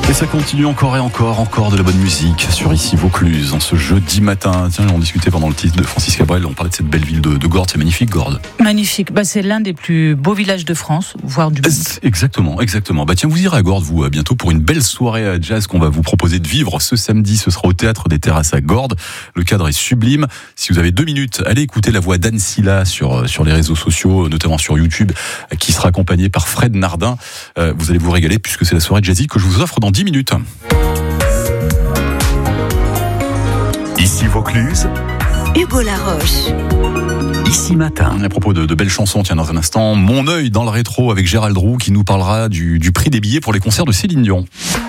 Et ça continue encore et encore de la bonne musique sur Ici Vaucluse en ce jeudi matin. Tiens, on discutait pendant le titre de Francis Cabrel, on parlait de cette belle ville de Gordes, c'est magnifique Gordes. Magnifique, c'est l'un des plus beaux villages de France, voire du monde. Exactement. Tiens, vous irez à Gordes, vous, bientôt pour une belle soirée à jazz qu'on va vous proposer de vivre ce samedi. Ce sera au Théâtre des Terrasses à Gordes. Le cadre est sublime. Si vous avez 2 minutes, allez écouter la voix d'Anne Silla sur les réseaux sociaux, notamment sur YouTube, qui sera accompagnée par Fred Nardin. Vous allez vous régaler puisque c'est la soirée jazzy que je vous offre dans 10 minutes. Ici Vaucluse, Hugo Laroche. Ici Matin. À propos de belles chansons, tiens, dans un instant, Mon œil dans le rétro avec Gérald Roux qui nous parlera du prix des billets pour les concerts de Céline Dion.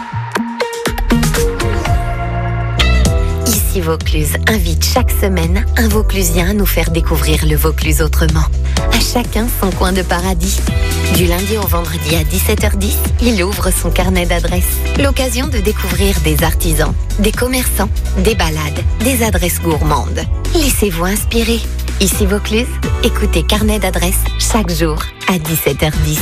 Ici Vaucluse invite chaque semaine un Vauclusien à nous faire découvrir le Vaucluse autrement. À chacun son coin de paradis. Du lundi au vendredi à 17h10, il ouvre son carnet d'adresses. L'occasion de découvrir des artisans, des commerçants, des balades, des adresses gourmandes. Laissez-vous inspirer. Ici Vaucluse, écoutez carnet d'adresses chaque jour à 17h10.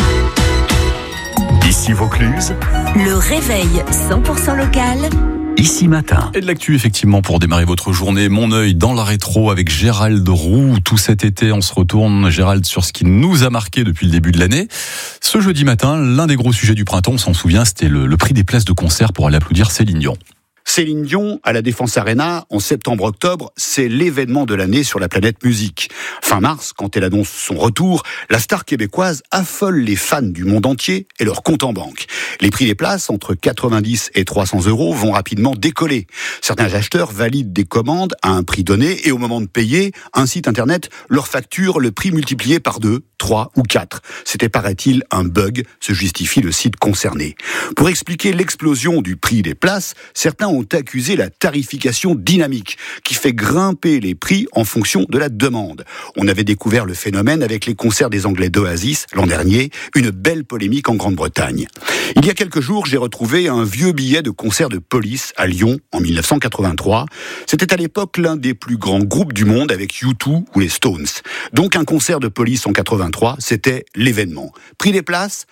Ici Vaucluse, Le réveil 100% local. Ici Matin. Et de l'actu, effectivement, pour démarrer votre journée. Mon œil dans la rétro avec Gérald Roux. Tout cet été, on se retourne, Gérald, sur ce qui nous a marqué depuis le début de l'année. Ce jeudi matin, l'un des gros sujets du printemps, on s'en souvient, c'était le prix des places de concert pour aller applaudir Céline Dion. Céline Dion, à la Défense Arena, en septembre-octobre, c'est l'événement de l'année sur la planète musique. Fin mars, quand elle annonce son retour, la star québécoise affole les fans du monde entier et leur compte en banque. Les prix des places, entre 90 et 300 €, vont rapidement décoller. Certains acheteurs valident des commandes à un prix donné et au moment de payer, un site internet leur facture le prix multiplié par 2, 3 ou 4. C'était, paraît-il, un bug, se justifie le site concerné. Pour expliquer l'explosion du prix des places, certains ont accusé la tarification dynamique, qui fait grimper les prix en fonction de la demande. On avait découvert le phénomène avec les concerts des Anglais d'Oasis l'an dernier, une belle polémique en Grande-Bretagne. Il y a quelques jours, j'ai retrouvé un vieux billet de concert de Police à Lyon en 1983. C'était à l'époque l'un des plus grands groupes du monde avec U2 ou les Stones. Donc un concert de Police en 83, c'était l'événement. Prix des places,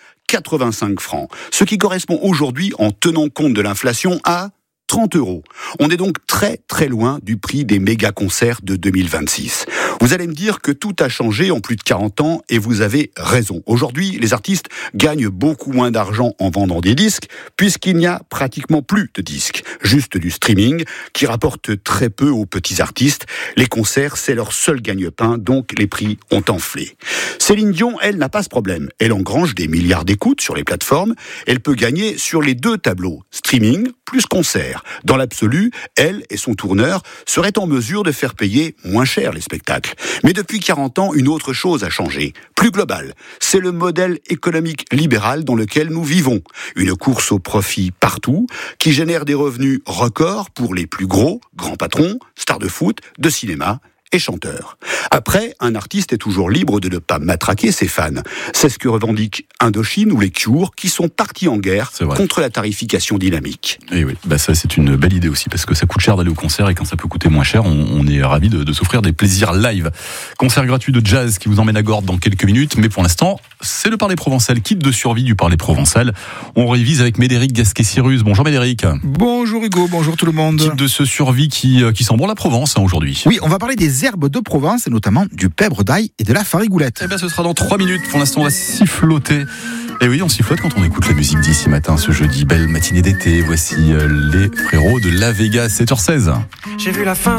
85 francs. Ce qui correspond aujourd'hui, en tenant compte de l'inflation, à 30 €. On est donc très très loin du prix des méga-concerts de 2026. Vous allez me dire que tout a changé en plus de 40 ans et vous avez raison. Aujourd'hui, les artistes gagnent beaucoup moins d'argent en vendant des disques puisqu'il n'y a pratiquement plus de disques. Juste du streaming qui rapporte très peu aux petits artistes. Les concerts, c'est leur seul gagne-pain, donc les prix ont enflé. Céline Dion, elle, n'a pas ce problème. Elle engrange des milliards d'écoutes sur les plateformes. Elle peut gagner sur les 2 tableaux, streaming plus concert. Dans l'absolu, elle et son tourneur seraient en mesure de faire payer moins cher les spectacles. Mais depuis 40 ans, une autre chose a changé, plus globale. C'est le modèle économique libéral dans lequel nous vivons. Une course au profit partout, qui génère des revenus records pour les plus gros, grands patrons, stars de foot, de cinéma et chanteurs. Après, un artiste est toujours libre de ne pas matraquer ses fans. C'est ce que revendiquent Indochine ou les Cure, qui sont partis en guerre contre la tarification dynamique. Et oui, ça c'est une belle idée aussi, parce que ça coûte cher d'aller au concert, et quand ça peut coûter moins cher, on est ravis de s'offrir des plaisirs live. Concert gratuit de jazz qui vous emmène à Gordes dans quelques minutes, mais pour l'instant, c'est le Parler Provençal, kit de survie du Parler Provençal. On révise avec Médéric Gasquet-Cyrus. Bonjour Médéric. Bonjour Hugo, bonjour tout le monde. Kit de ce survie qui sent bon la Provence aujourd'hui. Oui, on va parler des herbes de Provence et notamment du pèbre d'ail et de la farigoulette. Ce sera dans 3 minutes. Pour l'instant, on va siffloter. Et oui, on sifflote quand on écoute la musique d'Ici Matin ce jeudi. Belle matinée d'été. Voici les frérots de La Vega, 7h16. J'ai vu la fin